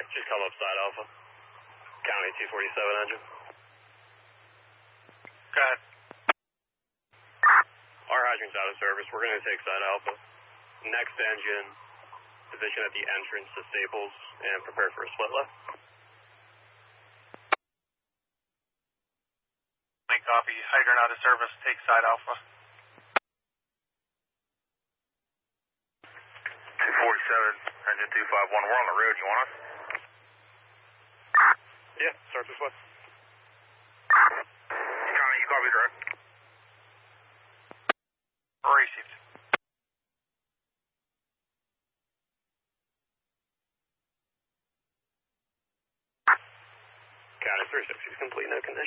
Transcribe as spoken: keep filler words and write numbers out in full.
just come up side Alpha. County two forty-seven engine. Go ahead. Our hydrant's out of service. We're going to take side Alpha. Next engine, position at the entrance to Staples, and prepare for a split left. Link copy. Hydrant out of service. Take side Alpha. two forty-seven, engine two five one. We're on the road. You want us? Yeah, start this way. County, you copy direct. Received. County three sixty is complete, no condition.